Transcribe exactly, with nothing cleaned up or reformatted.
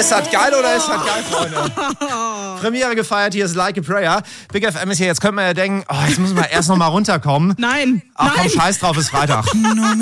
Ist das geil oder ist das geil, Freunde? Premiere gefeiert, hier ist Like a Prayer. Big F M ist hier, jetzt könnte man ja denken, oh, jetzt müssen wir erst noch mal runterkommen. Nein, Ach komm, nein. scheiß drauf, ist Freitag.